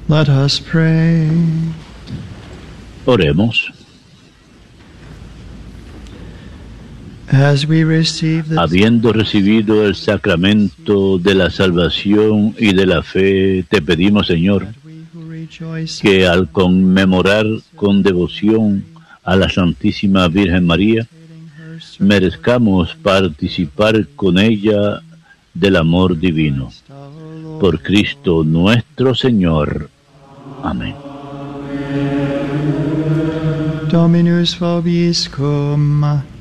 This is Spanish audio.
Let us pray. Oremos. As we receive the Habiendo recibido el sacramento de la salvación y de la fe, te pedimos, Señor, que al conmemorar con devoción a la Santísima Virgen María, merezcamos participar con ella del amor divino. Por Cristo nuestro Señor. Amén. Dominus vobiscum.